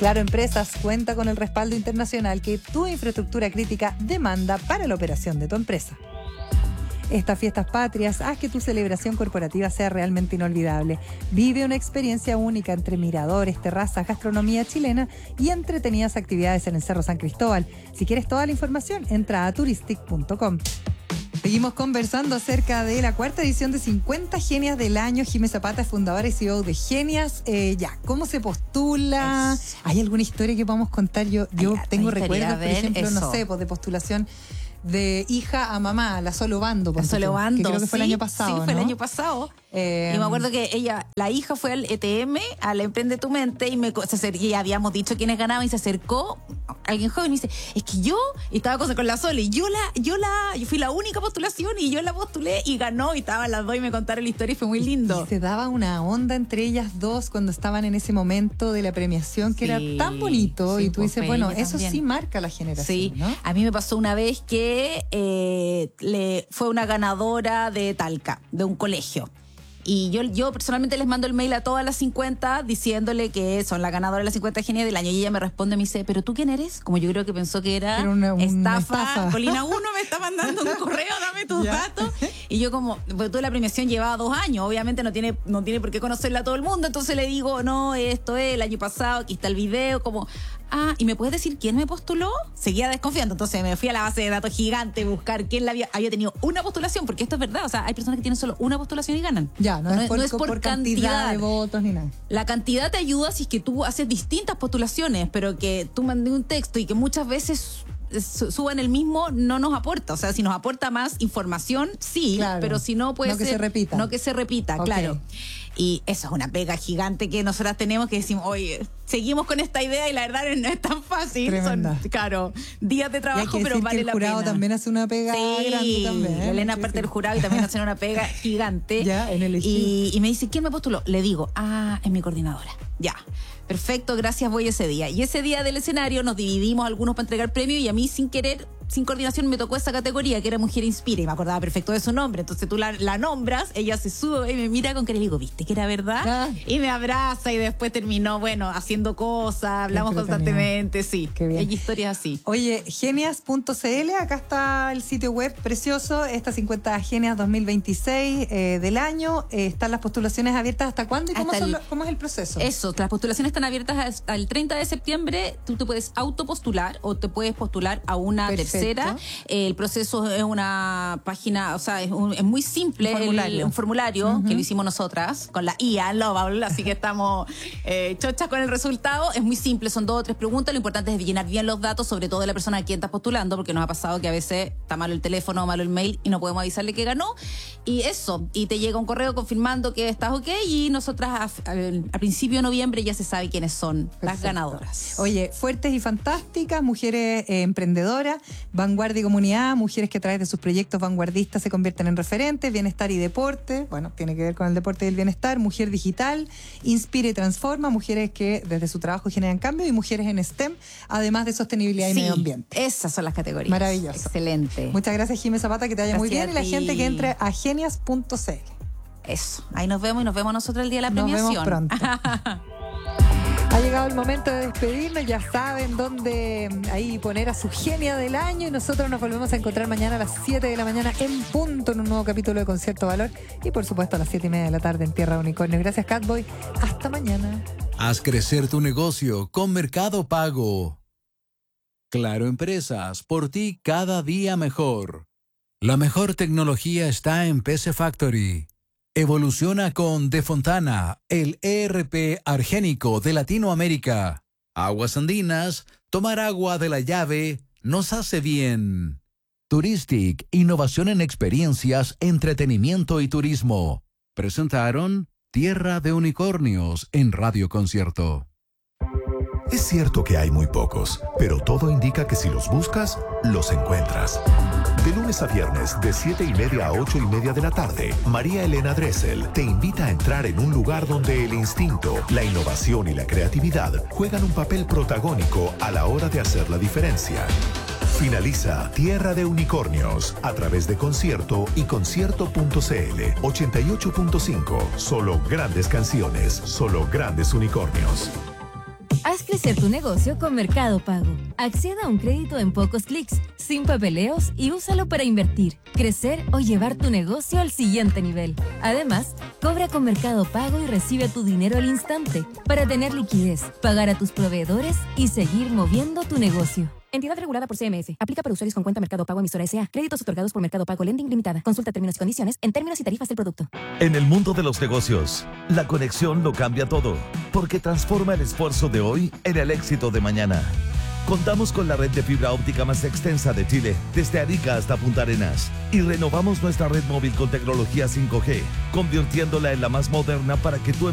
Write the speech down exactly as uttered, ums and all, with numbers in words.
Claro Empresas cuenta con el respaldo internacional que tu infraestructura crítica demanda para la operación de tu empresa. Estas fiestas patrias, haz que tu celebración corporativa sea realmente inolvidable. Vive una experiencia única entre miradores, terrazas, gastronomía chilena y entretenidas actividades en el Cerro San Cristóbal. Si quieres toda la información, entra a turistic punto com. Seguimos conversando acerca de la cuarta edición de cincuenta Genias del Año. Jimé Zapata es fundadora y C E O de Genias. Eh, ya, ¿cómo se postula? Es... ¿Hay alguna historia que podamos contar? Yo, yo Ay, tengo recuerdos, por ejemplo, eso. no sé, pues de postulación de hija a mamá, la Solo Bando. La Solo Bando, que creo que fue sí, el año pasado, Sí, fue ¿no? el año pasado. Eh, y me acuerdo que ella, la hija fue al E T M, al Emprende tu Mente, y, me, se acer, y habíamos dicho quiénes ganaban, y se acercó alguien joven y dice, es que yo, y estaba cosa con la Sol, y yo la, yo la, yo fui la única postulación, y yo la postulé, y ganó, y estaban las dos, y me contaron la historia, y fue muy lindo. Y se daba una onda entre ellas dos cuando estaban en ese momento de la premiación, que sí, era tan bonito, sí, y tú dices, pues, bueno, eso también. Sí marca la generación, sí, ¿no? A mí me pasó una vez que eh, le, fue una ganadora de Talca, de un colegio. Y yo, yo personalmente les mando el mail a todas las cincuenta diciéndole que son la ganadora de las cincuenta Genias del Año. Y ella me responde, me dice, ¿pero tú quién eres? Como yo creo que pensó que era, era una, una estafa. estafa. Colina uno me está mandando un correo, dame tus datos. Y yo como, pues toda la premiación llevaba dos años, obviamente no tiene, no tiene por qué conocerla a todo el mundo. Entonces le digo, no, esto es el año pasado, aquí está el video, como... Ah, ¿y me puedes decir quién me postuló? Seguía desconfiando, entonces me fui a la base de datos gigante, buscar quién la había, había tenido una postulación, porque esto es verdad, o sea, hay personas que tienen solo una postulación y ganan. Ya, no, no es por, no es por, por cantidad, cantidad de votos ni nada. La cantidad te ayuda si es que tú haces distintas postulaciones, pero que tú mandes un texto y que muchas veces suban el mismo no nos aporta, o sea, si nos aporta más información, sí, claro, pero si no puede no ser, que se repita. No que se repita, okay. Claro. Y eso es una pega gigante que nosotras tenemos que decimos, oye, seguimos con esta idea y la verdad no es tan fácil. Tremenda. Son, claro, días de trabajo, pero vale que el la jurado pena. También hace una pega sí, grande también. ¿eh? Elena, sí, parte sí. del jurado, y también hacen una pega gigante. Ya, en el y, y me dice, ¿quién me postuló? Le digo, ah, es mi coordinadora. Ya. Perfecto, gracias, voy ese día. Y ese día del escenario nos dividimos algunos para entregar premios y a mí sin querer, sin coordinación, me tocó esa categoría que era Mujer Inspira y me acordaba perfecto de su nombre. Entonces tú la, la nombras, ella se sube y me mira con cara y le digo, ¿viste que era verdad? Ah. Y me abraza y después terminó, bueno, haciendo cosas, hablamos constantemente, sí. Qué bien. Hay historias así. Oye, genias punto c l, acá está el sitio web precioso, estas cincuenta Genias dos mil veintiséis eh, del año. Eh, están las postulaciones abiertas ¿hasta cuándo y cómo, son el, lo, cómo es el proceso? Eso, las postulaciones están abiertas al treinta de septiembre. Tú te puedes autopostular o te puedes postular a una Perfecto. tercera. Eh, el proceso es una página, o sea, es, un, es muy simple. Un formulario. El, un formulario uh-huh. que lo hicimos nosotras con la I A, Lovable, así que estamos eh, chochas con el resultado. Es muy simple, son dos o tres preguntas. Lo importante es llenar bien los datos, sobre todo de la persona a quien estás postulando, porque nos ha pasado que a veces está malo el teléfono o malo el mail y no podemos avisarle que ganó. Y eso, y te llega un correo confirmando que estás ok y nosotras a, a, a principio de noviembre ya se sabe quiénes son Perfecto. Las ganadoras. Oye, fuertes y fantásticas, mujeres eh, emprendedoras, vanguardia y comunidad, mujeres que a través de sus proyectos vanguardistas se convierten en referentes, bienestar y deporte, bueno, tiene que ver con el deporte y el bienestar, mujer digital, inspira y transforma, mujeres que desde su trabajo generan cambio y mujeres en STEM, además de sostenibilidad y sí, medio ambiente. Esas son las categorías. Maravilloso. Excelente. Muchas gracias, Jimé Zapata, que te vaya gracias muy bien y la gente que entre a genias punto c l. Eso, ahí nos vemos y nos vemos nosotros el día de la premiación. Nos vemos pronto. Ha llegado el momento de despedirnos, ya saben dónde ahí poner a su genia del año y nosotros nos volvemos a encontrar mañana a las siete de la mañana en punto en un nuevo capítulo de Concierto Valor y por supuesto a las siete y media de la tarde en Tierra de Unicornios. Gracias, Catboy. Hasta mañana. Haz crecer tu negocio con Mercado Pago. Claro Empresas, por ti cada día mejor. La mejor tecnología está en P C Factory. Evoluciona con De Fontana, el E R P argénico de Latinoamérica. Aguas Andinas, tomar agua de la llave nos hace bien. Turistic, innovación en experiencias, entretenimiento y turismo. Presentaron Tierra de Unicornios en Radio Concierto. Es cierto que hay muy pocos, pero todo indica que si los buscas, los encuentras. De lunes a viernes, de siete y media a ocho y media de la tarde, María Elena Dressel te invita a entrar en un lugar donde el instinto, la innovación y la creatividad juegan un papel protagónico a la hora de hacer la diferencia. Finaliza Tierra de Unicornios a través de Concierto y concierto punto c l. ochenta y ocho punto cinco. Solo grandes canciones, solo grandes unicornios. Haz crecer tu negocio con Mercado Pago. Acceda a un crédito en pocos clics, sin papeleos y úsalo para invertir, crecer o llevar tu negocio al siguiente nivel. Además, cobra con Mercado Pago y recibe tu dinero al instante para tener liquidez, pagar a tus proveedores y seguir moviendo tu negocio. Entidad regulada por C M F. Aplica para usuarios con cuenta Mercado Pago emisora S A. Créditos otorgados por Mercado Pago Lending Limitada. Consulta términos y condiciones en términos y tarifas del producto. En el mundo de los negocios, la conexión lo cambia todo, porque transforma el esfuerzo de hoy en el éxito de mañana. Contamos con la red de fibra óptica más extensa de Chile, desde Arica hasta Punta Arenas. Y renovamos nuestra red móvil con tecnología cinco G, convirtiéndola en la más moderna para que tú